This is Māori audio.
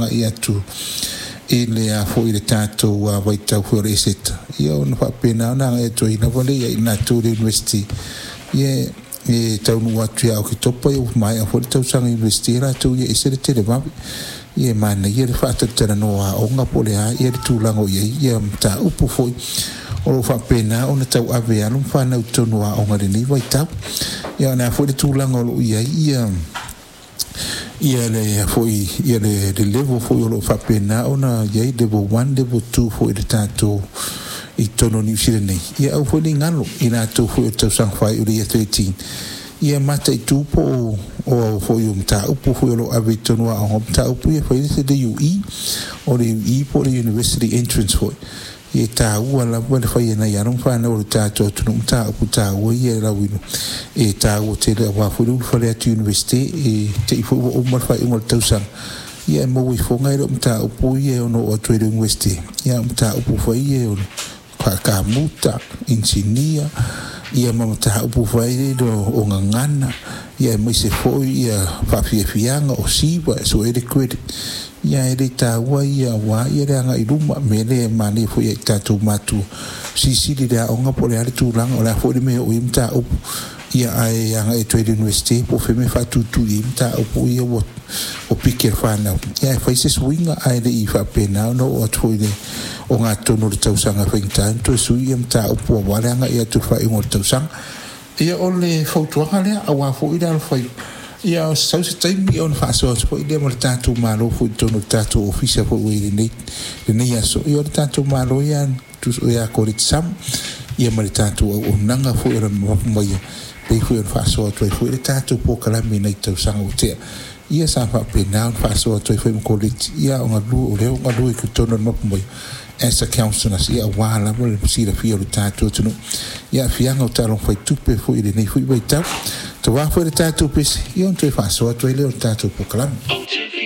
anga ia tu ile a fo ile tato wa waita fu reset ia ona fa pena ona e to ina vale ia ina tu university ia e tau nu atu ia o ki topa ia mai a fo tau sanga university ra tu ia isere te le mapi ia mana ia le fa tara no a onga pole a ia tu lango ia ta upu foi o fa pena ona tau ave anu fa na tonu a onga ni waita ia na fo tu lango ia ia le foi ia le level foi o fa pena ona ia level 1 level 2 foi de tato i tono New Zealand nei ia au foi ngalo ina to foi to sang fai uri 13 ia mata i tu po o foi mta upu foi lo ave tono a mta upu ia foi de UE o le UE po le university entrance foi ia ta ua la wale fai na ia non fa na o tato tono mta upu ta ua ia la wino e ta ua te le wa foi fa le atu university e te foi o mar fai ngol tausang ia mo wi fo ngai lo mta upu ia no o tu university ia mta upu fai ia ka muta insinia ia mamata upu fai do o ngana ia mo se foi ia fa fianga o siwa so ele credit ia ele ta wa ia nga iruma mele mani foi tatu matu si dia onga pole ale tu lang ola foi me o imta upu ia ai nga e trade university po fe me fa tu imta upu ia o piker fana ia fai se swinga ai le I fa pena no o foi o nga tono le tausanga whainta to sui am ta upo wale nga ia tu whai ngor tausanga ia o le whautuanga lea a wafo ida al whai ia o sau se taimi o na whaasoa po ida mo le tātou malo fo i tono le tātou ofisa po ui le nei aso ia o le tātou malo ia tus o ia kore tsam ia ma le tātou o nanga fo i la mapumaya pei fo i o na whaasoa tuai fo i le tātou po kalami nei tausanga o tea ia sa wha pena o na whaasoa tuai fo i mkoleti ia o ngā lua o leo ngā lua i kutono na mapumaya as a councillor ia wala mo le sira fia o tato tunu ia fianga o talo fai tupe fo i le nei fo i vai tau to wa fo i le tato pesi ia on toi fa so to i le o tato po kalam